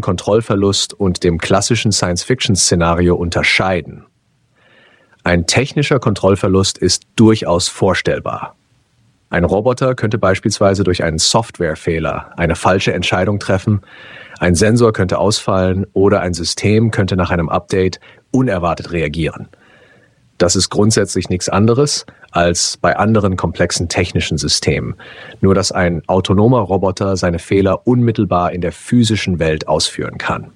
Kontrollverlust und dem klassischen Science-Fiction-Szenario unterscheiden. Ein technischer Kontrollverlust ist durchaus vorstellbar. Ein Roboter könnte beispielsweise durch einen Softwarefehler eine falsche Entscheidung treffen, ein Sensor könnte ausfallen oder ein System könnte nach einem Update unerwartet reagieren. Das ist grundsätzlich nichts anderes als bei anderen komplexen technischen Systemen, nur dass ein autonomer Roboter seine Fehler unmittelbar in der physischen Welt ausführen kann.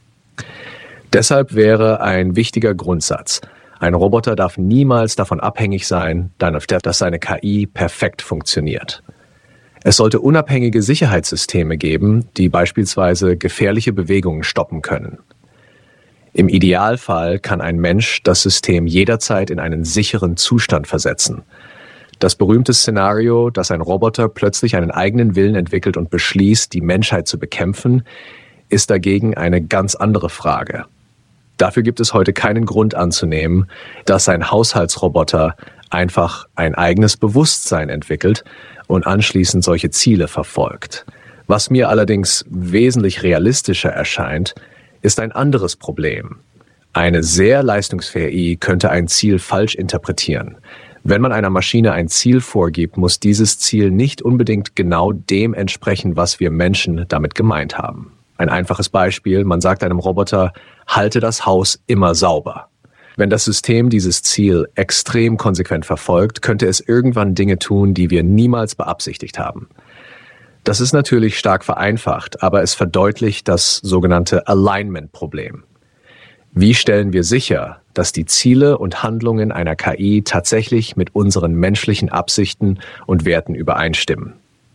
Deshalb wäre ein wichtiger Grundsatz: Ein Roboter darf niemals davon abhängig sein, dass seine KI perfekt funktioniert. Es sollte unabhängige Sicherheitssysteme geben, die beispielsweise gefährliche Bewegungen stoppen können. Im Idealfall kann ein Mensch das System jederzeit in einen sicheren Zustand versetzen. Das berühmte Szenario, dass ein Roboter plötzlich einen eigenen Willen entwickelt und beschließt, die Menschheit zu bekämpfen, ist dagegen eine ganz andere Frage. Dafür gibt es heute keinen Grund anzunehmen, dass ein Haushaltsroboter einfach ein eigenes Bewusstsein entwickelt und anschließend solche Ziele verfolgt. Was mir allerdings wesentlich realistischer erscheint, ist ein anderes Problem. Eine sehr leistungsfähige KI könnte ein Ziel falsch interpretieren. Wenn man einer Maschine ein Ziel vorgibt, muss dieses Ziel nicht unbedingt genau dem entsprechen, was wir Menschen damit gemeint haben. Ein einfaches Beispiel: Man sagt einem Roboter, halte das Haus immer sauber. Wenn das System dieses Ziel extrem konsequent verfolgt, könnte es irgendwann Dinge tun, die wir niemals beabsichtigt haben. Das ist natürlich stark vereinfacht, aber es verdeutlicht das sogenannte Alignment-Problem. Wie stellen wir sicher, dass die Ziele und Handlungen einer KI tatsächlich mit unseren menschlichen Absichten und Werten übereinstimmen?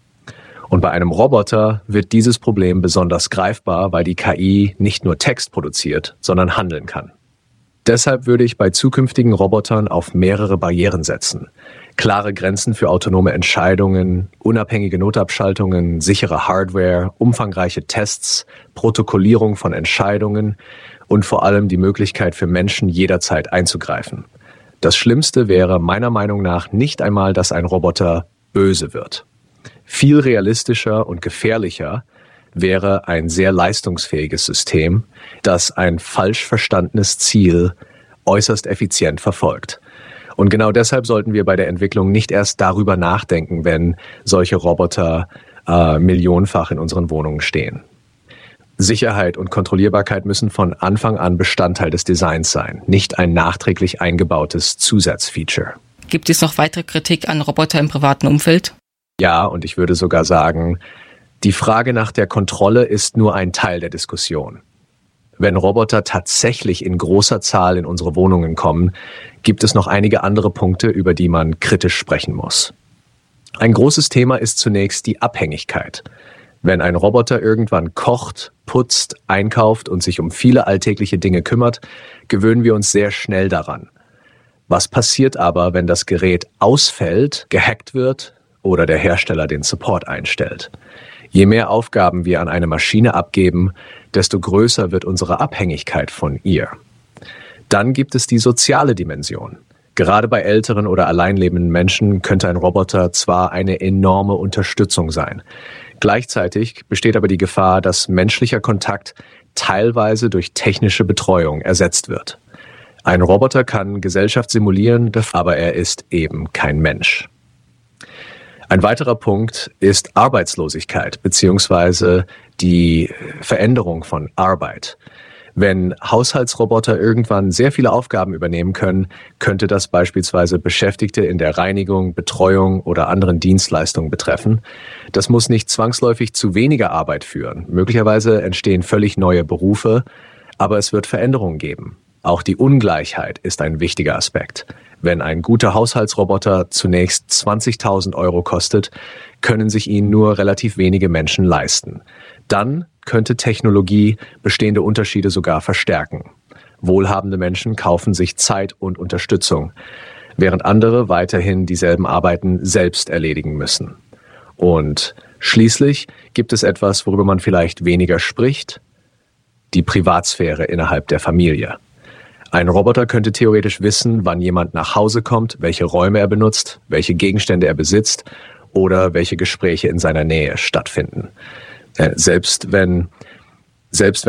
Und bei einem Roboter wird dieses Problem besonders greifbar, weil die KI nicht nur Text produziert, sondern handeln kann. Deshalb würde ich bei zukünftigen Robotern auf mehrere Barrieren setzen: klare Grenzen für autonome Entscheidungen, unabhängige Notabschaltungen, sichere Hardware, umfangreiche Tests, Protokollierung von Entscheidungen und vor allem die Möglichkeit für Menschen, jederzeit einzugreifen. Das Schlimmste wäre meiner Meinung nach nicht einmal, dass ein Roboter böse wird. Viel realistischer und gefährlicher wäre ein sehr leistungsfähiges System, das ein falsch verstandenes Ziel äußerst effizient verfolgt. Und genau deshalb sollten wir bei der Entwicklung nicht erst darüber nachdenken, wenn solche Roboter millionenfach in unseren Wohnungen stehen. Sicherheit und Kontrollierbarkeit müssen von Anfang an Bestandteil des Designs sein, nicht ein nachträglich eingebautes Zusatzfeature. Gibt es noch weitere Kritik an Roboter im privaten Umfeld? Ja, und ich würde sogar sagen, die Frage nach der Kontrolle ist nur ein Teil der Diskussion. Wenn Roboter tatsächlich in großer Zahl in unsere Wohnungen kommen, gibt es noch einige andere Punkte, über die man kritisch sprechen muss. Ein großes Thema ist zunächst die Abhängigkeit. Wenn ein Roboter irgendwann kocht, putzt, einkauft und sich um viele alltägliche Dinge kümmert, gewöhnen wir uns sehr schnell daran. Was passiert aber, wenn das Gerät ausfällt, gehackt wird oder der Hersteller den Support einstellt? Je mehr Aufgaben wir an eine Maschine abgeben, desto größer wird unsere Abhängigkeit von ihr. Dann gibt es die soziale Dimension. Gerade bei älteren oder alleinlebenden Menschen könnte ein Roboter zwar eine enorme Unterstützung sein. Gleichzeitig besteht aber die Gefahr, dass menschlicher Kontakt teilweise durch technische Betreuung ersetzt wird. Ein Roboter kann Gesellschaft simulieren, aber er ist eben kein Mensch. Ein weiterer Punkt ist Arbeitslosigkeit bzw. die Veränderung von Arbeit. Wenn Haushaltsroboter irgendwann sehr viele Aufgaben übernehmen können, könnte das beispielsweise Beschäftigte in der Reinigung, Betreuung oder anderen Dienstleistungen betreffen. Das muss nicht zwangsläufig zu weniger Arbeit führen. Möglicherweise entstehen völlig neue Berufe, aber es wird Veränderungen geben. Auch die Ungleichheit ist ein wichtiger Aspekt. Wenn ein guter Haushaltsroboter zunächst 20.000 € kostet, können sich ihn nur relativ wenige Menschen leisten. Dann könnte Technologie bestehende Unterschiede sogar verstärken. Wohlhabende Menschen kaufen sich Zeit und Unterstützung, während andere weiterhin dieselben Arbeiten selbst erledigen müssen. Und schließlich gibt es etwas, worüber man vielleicht weniger spricht: die Privatsphäre innerhalb der Familie. Ein Roboter könnte theoretisch wissen, wann jemand nach Hause kommt, welche Räume er benutzt, welche Gegenstände er besitzt oder welche Gespräche in seiner Nähe stattfinden. Selbst wenn